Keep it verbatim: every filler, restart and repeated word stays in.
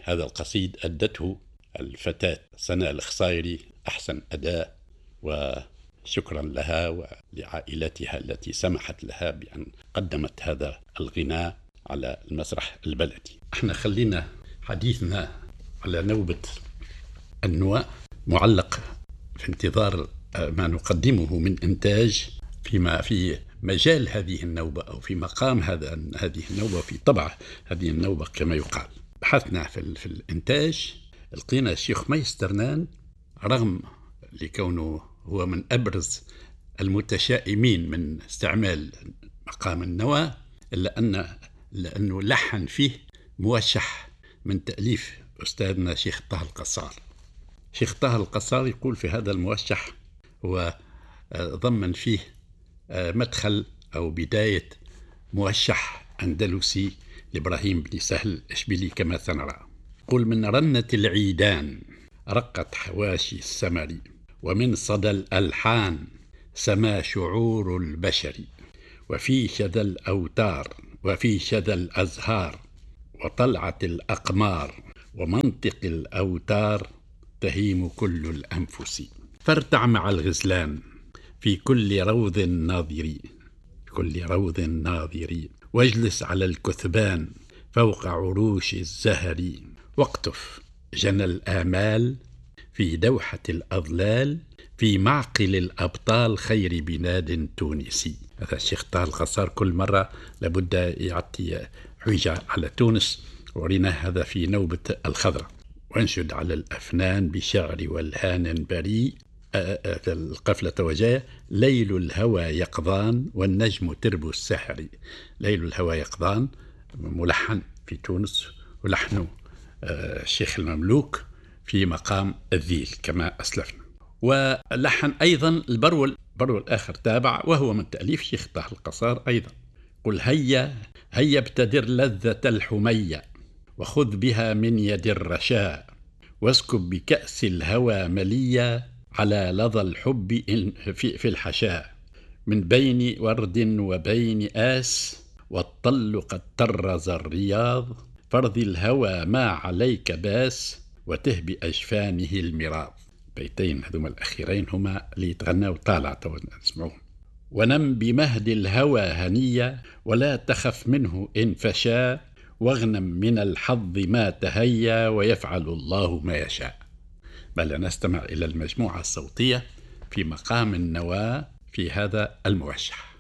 هذا القصيد أدته الفتاة سناء الخصايري أحسن أداء، وشكرا لها ولعائلتها التي سمحت لها بأن قدمت هذا الغناء على المسرح البلدي. احنا خلينا حديثنا على نوبة النواء معلق في انتظار ما نقدمه من إنتاج فيما في مجال هذه النوبة أو في مقام هذا هذه النوبة، في طبع هذه النوبة كما يقال. بحثنا في, في الإنتاج، لقينا الشيخ ميس ترنان رغم لكونه هو من أبرز المتشائمين من استعمال مقام النواة، إلا أن لأنه لحن فيه موشح من تأليف أستاذنا شيخ طه القصار. شيخ طه القصار يقول في هذا الموشح هو ضمن فيه مدخل أو بداية موشح أندلسي لإبراهيم بن سهل الإشبيلي كما سنرى. قل من رنة العيدان رقت حواشي السمر، ومن صدى الألحان سما شعور البشر، وفي شذا الأوتار وفي شذا الأزهار وطلعة الأقمار، ومنطق الأوتار تهيم كل الأنفس. فارتع مع الغزلان في كل روض ناظري كل روض ناظري، واجلس على الكثبان فوق عروش الزهر، واقطف جنى الآمال في دوحة الأضلال، في معقل الأبطال خير بلاد تونسي. هذا الشيخ طه القصار كل مرة لابد يعطي حجة على تونس، ورينا هذا في نوبة الخضراء. وانشد على الأفنان بشعر والهان بريء، القفلة وجاية ليل الهوى يقظان والنجم ترب السحر. ليل الهوى يقظان ملحن في تونس، ولحنه الشيخ المملوك في مقام الذيل كما أسلفنا. ولحن أيضا البرول البرول الآخر تابع، وهو من تأليف شيخ طه القصار أيضا. قل هيا هيا ابتدر لذة الحمية، وخذ بها من يد الرشاء، واسكب بكأس الهوى مليا على لظى الحب في, في الحشاء، من بين ورد وبين آس، والطل قد طرز الرياض، فرض الهوى ما عليك باس، وته بأجفانه المراض. بيتين هذوما الأخيرين هما اللي يتغنوا طالع نسمعوهم. ونم بمهد الهوى هنية، ولا تخف منه إن فشا، واغنم من الحظ ما تهيا، ويفعل الله ما يشاء. بل نستمع إلى المجموعة الصوتية في مقام النواة في هذا الموشح.